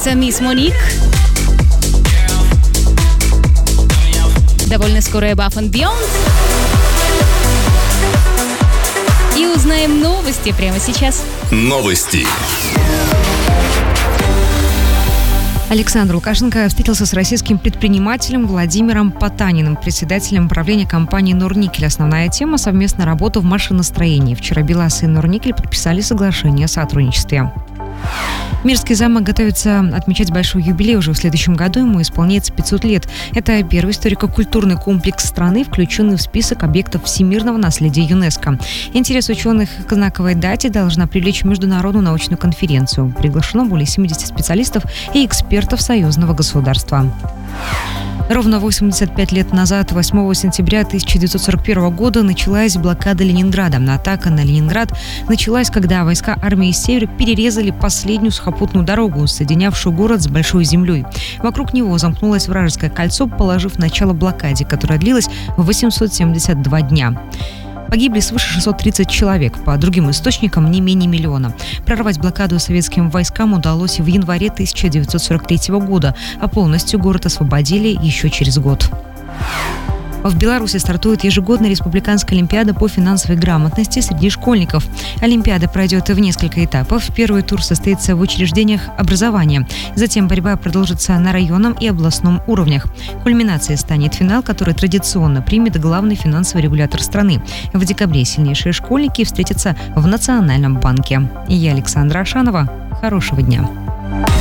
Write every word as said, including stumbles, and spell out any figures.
называется «Мисс Моник». Довольно скоро Above and Beyond. И узнаем новости прямо сейчас. Новости. Александр Лукашенко встретился с российским предпринимателем Владимиром Потаниным, председателем правления компании «Норникель». Основная тема – совместная работа в машиностроении. Вчера БелАЗ и «Норникель» подписали соглашение о сотрудничестве. Мирский замок готовится отмечать большой юбилей. Уже в следующем году ему исполняется пятьсот лет. Это первый историко-культурный комплекс страны, включенный в список объектов всемирного наследия ЮНЕСКо. Интерес ученых к знаковой дате должна привлечь международную научную конференцию. Приглашено более семидесяти специалистов и экспертов союзного государства. Ровно восемьдесят пять лет назад, восьмого сентября тысяча девятьсот сорок первого года, началась блокада Ленинграда. Атака на Ленинград началась, когда войска армии Север перерезали последнюю сухопутную дорогу, соединявшую город с Большой землей. Вокруг него замкнулось вражеское кольцо, положив начало блокаде, которая длилась восемьсот семьдесят два дня. Погибли свыше шестьсот тридцать человек, по другим источникам не менее миллиона. Прорвать блокаду советским войскам удалось в январе тысяча девятьсот сорок третьего года, а полностью город освободили еще через год. В Беларуси стартует ежегодная республиканская олимпиада по финансовой грамотности среди школьников. Олимпиада пройдет в несколько этапов. Первый тур состоится в учреждениях образования. Затем борьба продолжится на районном и областном уровнях. Кульминацией станет финал, который традиционно примет главный финансовый регулятор страны. В декабре сильнейшие школьники встретятся в Национальном банке. И я, Александра Ашанова. Хорошего дня.